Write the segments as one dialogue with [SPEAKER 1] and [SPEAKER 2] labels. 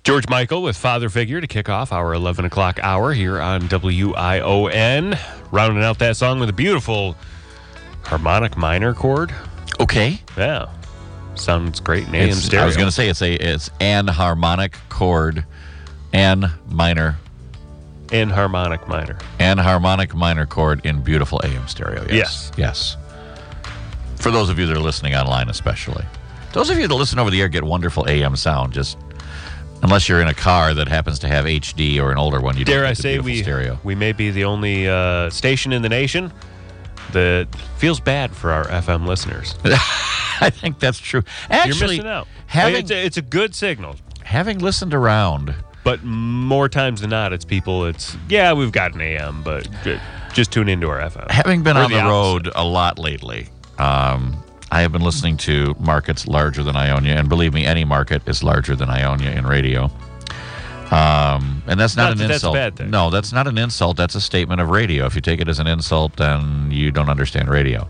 [SPEAKER 1] George Michael with Father Figure to kick off our 11 o'clock hour here on WION. Rounding out that song with a beautiful harmonic minor chord.
[SPEAKER 2] Okay.
[SPEAKER 1] Yeah. Sounds great in AM stereo.
[SPEAKER 2] I was going to say it's an harmonic chord, an minor.
[SPEAKER 1] And harmonic minor.
[SPEAKER 2] And harmonic minor chord in beautiful AM stereo.
[SPEAKER 1] Yes.
[SPEAKER 2] Yes. For those of you that are listening online especially. Those of you that listen over the air get wonderful AM sound, just unless you're in a car that happens to have HD or an older one. You
[SPEAKER 1] Dare
[SPEAKER 2] don't
[SPEAKER 1] I
[SPEAKER 2] get the
[SPEAKER 1] say
[SPEAKER 2] beautiful stereo.
[SPEAKER 1] we may be the only station in the nation that feels bad for our FM listeners.
[SPEAKER 2] I think that's true. Actually,
[SPEAKER 1] you're missing out. It's a good signal.
[SPEAKER 2] Having listened around,
[SPEAKER 1] but more times than not, it's people. We've got an AM, but just tune into our FM.
[SPEAKER 2] Having been on the road a lot lately, I have been listening to markets larger than Ionia, and believe me, any market is larger than Ionia in radio. And that's not an insult.
[SPEAKER 1] That's a bad thing.
[SPEAKER 2] No, that's not an insult. That's a statement of radio. If you take it as an insult, then you don't understand radio.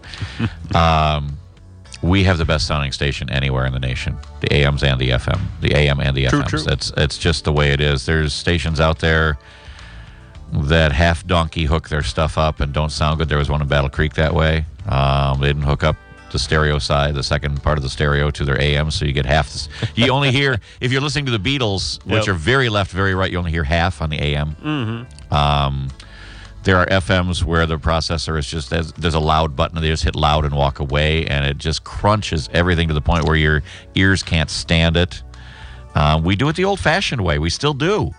[SPEAKER 2] We have the best sounding station anywhere in the nation. The AMs and the FM. The AM and the FMs.
[SPEAKER 1] True.
[SPEAKER 2] It's just the way it is. There's stations out there that half donkey hook their stuff up and don't sound good. There was one in Battle Creek that way. They didn't hook up the stereo side, the second part of the stereo, to their AM, so you get half. You only hear, if you're listening to the Beatles, which are very left, very right, you only hear half on the AM.
[SPEAKER 1] Mm-hmm.
[SPEAKER 2] There are FMs where the processor is just, there's a loud button, they just hit loud and walk away, and it just crunches everything to the point where your ears can't stand it. We do it the old-fashioned way. We still do.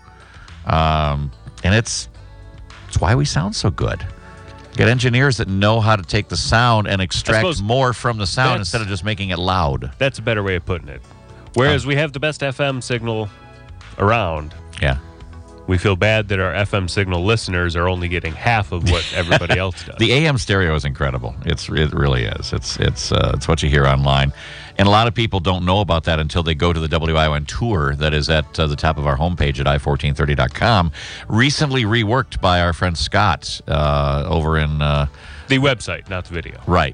[SPEAKER 2] And it's why we sound so good. You got engineers that know how to take the sound and extract more from the sound instead of just making it loud.
[SPEAKER 1] That's a better way of putting it. Whereas we have the best FM signal around.
[SPEAKER 2] Yeah.
[SPEAKER 1] We feel bad that our FM signal listeners are only getting half of what everybody else does.
[SPEAKER 2] The AM stereo is incredible. It really is. It's what you hear online. And a lot of people don't know about that until they go to the WION tour that is at the top of our homepage at i1430.com. Recently reworked by our friend Scott over in... the
[SPEAKER 1] website, not the video.
[SPEAKER 2] Right.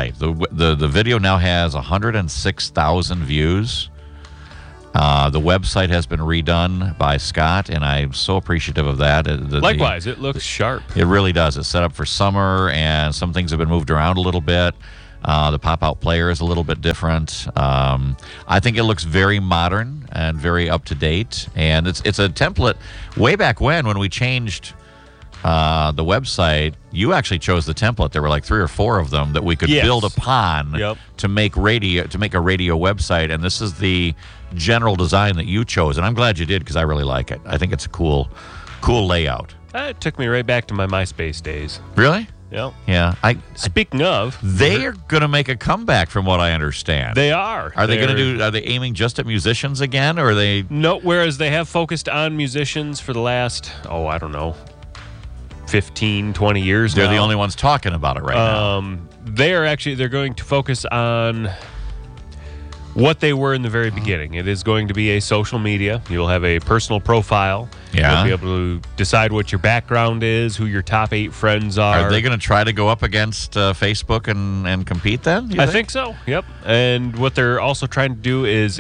[SPEAKER 2] The video now has 106,000 views. The website has been redone by Scott, and I'm so appreciative of that.
[SPEAKER 1] Likewise, it looks sharp.
[SPEAKER 2] It really does. It's set up for summer, and some things have been moved around a little bit. The pop-out player is a little bit different. I think it looks very modern and very up-to-date, and it's a template. Way back when we changed the website, you actually chose the template. There were like 3 or 4 of them that we could build upon to make a radio website, and this is the general design that you chose, and I'm glad you did because I really like it. I think it's a cool layout.
[SPEAKER 1] It took me right back to my MySpace days.
[SPEAKER 2] Really?
[SPEAKER 1] Yep.
[SPEAKER 2] Yeah.
[SPEAKER 1] Speaking of,
[SPEAKER 2] they are going to make a comeback, from what I understand.
[SPEAKER 1] They are.
[SPEAKER 2] Are they going to do? Are they aiming just at musicians again, or are they?
[SPEAKER 1] No. Whereas they have focused on musicians for the last, I don't know, 15, 20 years.
[SPEAKER 2] They're the only ones talking about it right now.
[SPEAKER 1] They're going to focus on what they were in the very beginning. It is going to be a social media. You'll have a personal profile.
[SPEAKER 2] Yeah.
[SPEAKER 1] You'll be able to decide what your background is, who your top 8 friends are.
[SPEAKER 2] Are they going to try to go up against Facebook and compete then?
[SPEAKER 1] I think so, yep. And what they're also trying to do is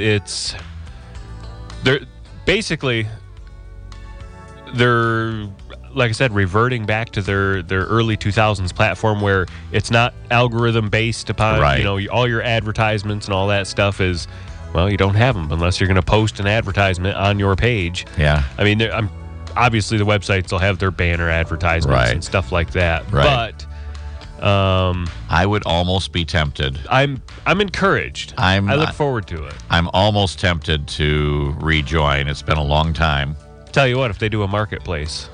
[SPEAKER 1] they're like I said, reverting back to their early 2000s platform where it's not algorithm based upon, all your advertisements and all that stuff is, you don't have them unless you're going to post an advertisement on your page.
[SPEAKER 2] Yeah.
[SPEAKER 1] I mean, obviously the websites will have their banner advertisements and stuff like that.
[SPEAKER 2] Right.
[SPEAKER 1] But
[SPEAKER 2] I would almost be tempted.
[SPEAKER 1] I'm encouraged. I look forward to it.
[SPEAKER 2] I'm almost tempted to rejoin. It's been a long time.
[SPEAKER 1] Tell you what, if they do a marketplace,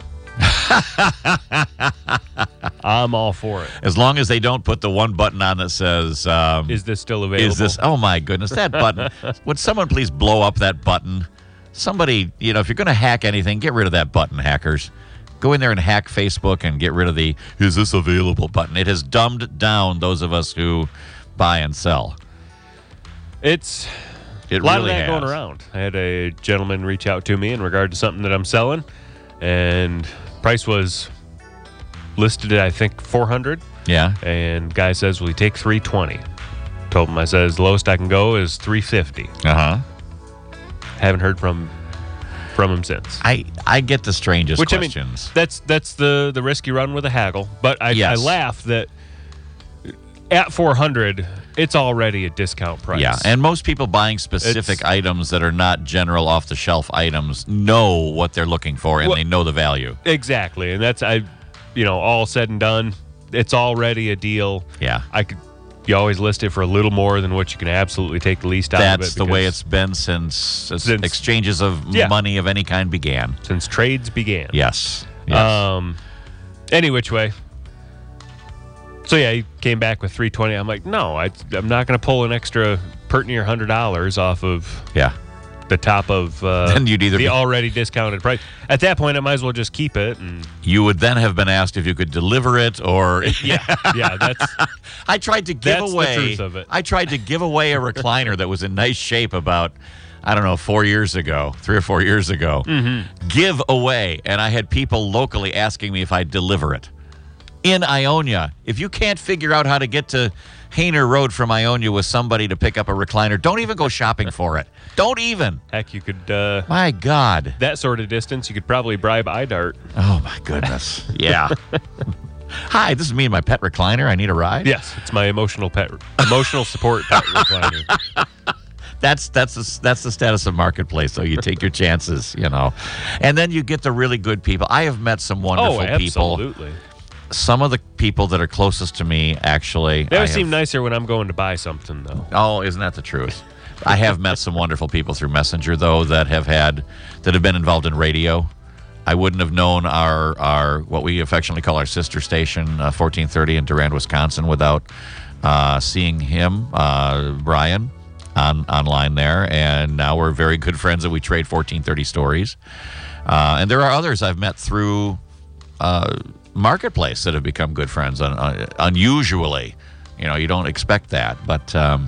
[SPEAKER 1] I'm all for it.
[SPEAKER 2] As long as they don't put the one button on that says,
[SPEAKER 1] is this still available?
[SPEAKER 2] Oh my goodness, that button. Would someone please blow up that button? Somebody, if you're going to hack anything, get rid of that button, hackers. Go in there and hack Facebook and get rid of the "is this available" button. It has dumbed down those of us who buy and sell.
[SPEAKER 1] It a lot of that going around. I had a gentleman reach out to me in regard to something that I'm selling, and price was listed at, I think, $400.
[SPEAKER 2] Yeah.
[SPEAKER 1] And guy says, "Will you take $320?" Told him, I says, "The lowest I can go is $350."
[SPEAKER 2] Uh-huh.
[SPEAKER 1] Haven't heard from him from him since.
[SPEAKER 2] I get the strangest questions.
[SPEAKER 1] I mean, that's the risk you run with a haggle. But I laugh that at $400, it's already a discount price.
[SPEAKER 2] Yeah, and most people buying specific items that are not general off-the-shelf items know what they're looking for, and they know the value.
[SPEAKER 1] Exactly, and that's all said and done, it's already a deal.
[SPEAKER 2] Yeah,
[SPEAKER 1] you always list it for a little more than what you can absolutely take the least out of it.
[SPEAKER 2] That's the way it's been since exchanges of money of any kind began.
[SPEAKER 1] Since trades began.
[SPEAKER 2] Yes.
[SPEAKER 1] Any which way. So, he came back with $320. I'm like, no, I'm not going to pull an extra pert near $100 off of the top of
[SPEAKER 2] then you'd either
[SPEAKER 1] the already discounted price. At that point, I might as well just keep it. And
[SPEAKER 2] you would then have been asked if you could deliver it or...
[SPEAKER 1] that's...
[SPEAKER 2] I tried to give away...
[SPEAKER 1] the truth of it.
[SPEAKER 2] I tried to give away a recliner that was in nice shape about... I don't know, 3 or 4 years ago.
[SPEAKER 1] Mm-hmm.
[SPEAKER 2] Give away. And I had people locally asking me if I'd deliver it. In Ionia. If you can't figure out how to get to Hainer Road from Ionia with somebody to pick up a recliner, don't even go shopping for it. Don't even.
[SPEAKER 1] Heck, you could...
[SPEAKER 2] my God.
[SPEAKER 1] That sort of distance, you could probably bribe iDart.
[SPEAKER 2] Oh, my goodness. Yeah. Hi, this is me and my pet recliner. I need a ride?
[SPEAKER 1] Yes, it's my emotional support pet recliner.
[SPEAKER 2] That's the status of Marketplace, so you take your chances, And then you get the really good people. I have met some wonderful people.
[SPEAKER 1] Absolutely.
[SPEAKER 2] Some of the people that are closest to me, actually...
[SPEAKER 1] They always seem nicer when I'm going to buy something, though.
[SPEAKER 2] Oh, isn't that the truth? I have met some wonderful people through Messenger, though, that have been involved in radio. I wouldn't have known our what we affectionately call our sister station, 1430 in Durand, Wisconsin, without seeing him, Brian, online there. And now we're very good friends that we trade 1430 stories. And there are others I've met through... Marketplace that have become good friends unusually. You don't expect that, but a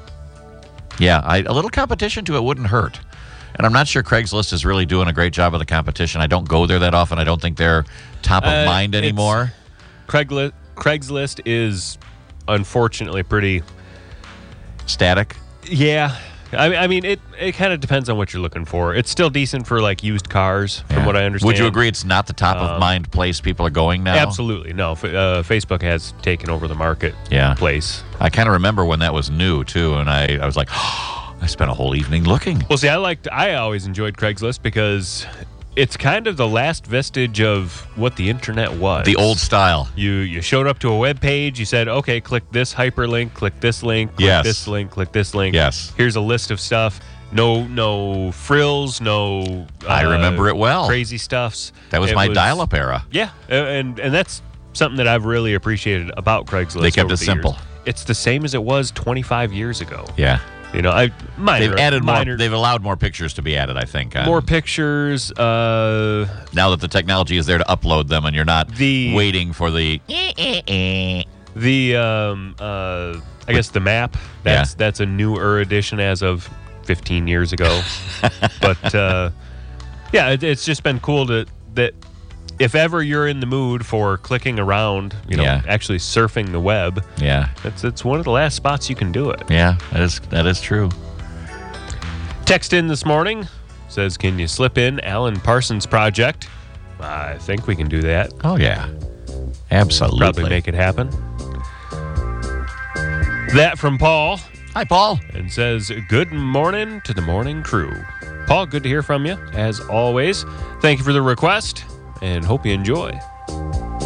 [SPEAKER 2] little competition to it wouldn't hurt. And I'm not sure Craigslist is really doing a great job of the competition. I don't go there that often. I don't think they're top of mind anymore.
[SPEAKER 1] Craigslist is unfortunately pretty
[SPEAKER 2] static.
[SPEAKER 1] Yeah. I mean, it kind of depends on what you're looking for. It's still decent for, used cars, from what I understand.
[SPEAKER 2] Would you agree it's not the top-of-mind place people are going now?
[SPEAKER 1] Absolutely. No. Facebook has taken over the marketplace.
[SPEAKER 2] I kind of remember when that was new, too, and I was like, oh, I spent a whole evening looking.
[SPEAKER 1] Well, see, I always enjoyed Craigslist because... it's kind of the last vestige of what the internet was.
[SPEAKER 2] The old style.
[SPEAKER 1] You showed up to a web page. You said, okay, click this hyperlink, click this link, click this link, click this link.
[SPEAKER 2] Yes.
[SPEAKER 1] Here's a list of stuff. No frills, no...
[SPEAKER 2] I remember it well.
[SPEAKER 1] Crazy stuffs.
[SPEAKER 2] That was my dial-up era.
[SPEAKER 1] Yeah, and that's something that I've really appreciated about Craigslist.
[SPEAKER 2] They kept it simple.
[SPEAKER 1] It's the same as it was 25 years ago.
[SPEAKER 2] Yeah.
[SPEAKER 1] They've added
[SPEAKER 2] more. They've allowed more pictures to be added, I think.
[SPEAKER 1] More pictures.
[SPEAKER 2] Now that the technology is there to upload them, and you're not waiting for the.
[SPEAKER 1] I guess the map. That's a newer edition as of 15 years ago. But it's just been cool that if ever you're in the mood for clicking around, actually surfing the web, it's one of the last spots you can do it.
[SPEAKER 2] Yeah, that is true.
[SPEAKER 1] Text in this morning says, can you slip in Alan Parsons Project? I think we can do that.
[SPEAKER 2] Oh, yeah. Absolutely.
[SPEAKER 1] Probably make it happen. That from Paul.
[SPEAKER 2] Hi, Paul.
[SPEAKER 1] And says, good morning to the morning crew. Paul, good to hear from you, as always. Thank you for the request, and hope you enjoy.